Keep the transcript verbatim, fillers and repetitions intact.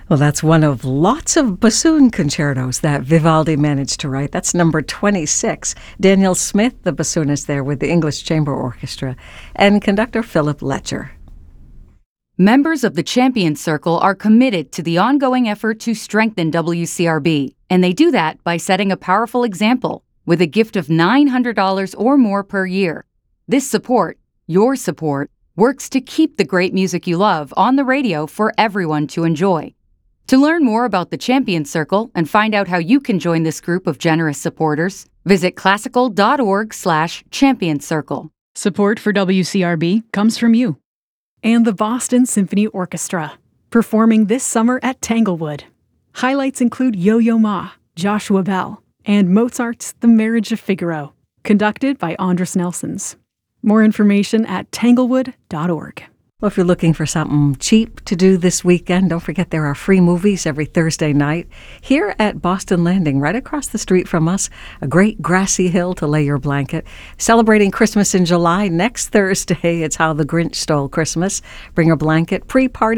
Well, that's one of lots of bassoon concertos that Vivaldi managed to write. That's number twenty-six. Daniel Smith, the bassoonist there with the English Chamber Orchestra, and conductor Philip Letcher. Members of the Champions Circle are committed to the ongoing effort to strengthen W C R B, and they do that by setting a powerful example with a gift of nine hundred dollars or more per year. This support, your support, works to keep the great music you love on the radio for everyone to enjoy. To learn more about the Champions Circle and find out how you can join this group of generous supporters, visit classical.org slash champions circle. Support for W C R B comes from you. And the Boston Symphony Orchestra, performing this summer at Tanglewood. Highlights include Yo-Yo Ma, Joshua Bell, and Mozart's The Marriage of Figaro, conducted by Andras Nelsons. More information at tanglewood dot org. Well, if you're looking for something cheap to do this weekend, don't forget there are free movies every Thursday night here at Boston Landing, right across the street from us. A great grassy hill to lay your blanket. Celebrating Christmas in July next Thursday. It's How the Grinch Stole Christmas. Bring a blanket. Pre-party